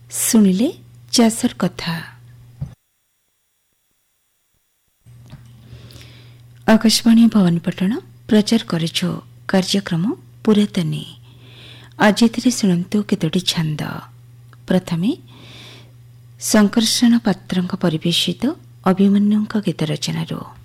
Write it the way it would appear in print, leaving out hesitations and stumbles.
ଶୁଣିଲେ ଚାଷର କଥା। ଆକାଶବାଣୀ ଭବାନୀପାଟଣା ପ୍ରଚାର କରୁଛୁ କାର୍ଯ୍ୟକ୍ରମ ପୁରାତନୀ। ଆଜି ଏଥିରେ ଶୁଣନ୍ତୁ କେତୋଟି ଛାନ୍ଦ। ପ୍ରଥମେ ଶଙ୍କର୍ଷଣ ପାତ୍ରଙ୍କ ପରିବେଶିତ ଅଭିମନ୍ୟୁଙ୍କ ଗୀତ ରଚନାରୁ